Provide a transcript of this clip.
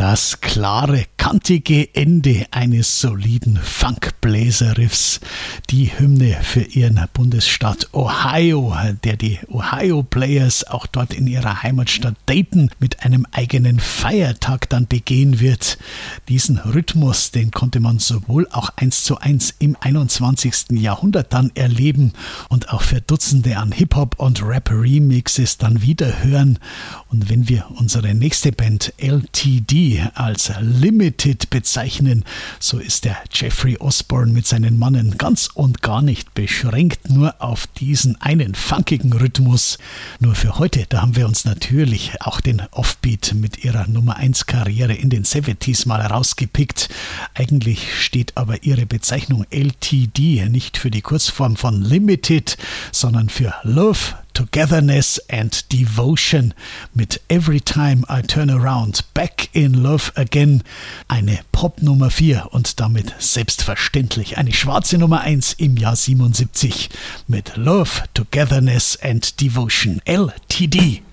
Das klare, kantige Ende eines soliden Funkbläserriffs. Die Hymne für ihren Bundesstaat Ohio, der die Ohio Players auch dort in ihrer Heimatstadt Dayton mit einem eigenen Feiertag dann begehen wird. Diesen Rhythmus, den konnte man sowohl auch 1:1 im 21. Jahrhundert dann erleben und auch für Dutzende an Hip-Hop- und Rap-Remixes dann wieder hören. Und wenn wir unsere nächste Band LTD als Limited bezeichnen, so ist der Jeffrey Osborne mit seinen Mannen ganz und gar nicht beschränkt nur auf diesen einen funkigen Rhythmus. Nur für heute, da haben wir uns natürlich auch den Offbeat mit ihrer Nummer 1 Karriere in den 70s mal rausgepickt. Eigentlich steht aber ihre Bezeichnung LTD nicht für die Kurzform von Limited, sondern für Love, Togetherness and Devotion mit Every Time I Turn Around, Back in Love Again. Eine Pop Nummer 4 und damit selbstverständlich eine schwarze Nummer 1 im Jahr 77 mit Love, Togetherness and Devotion, LTD.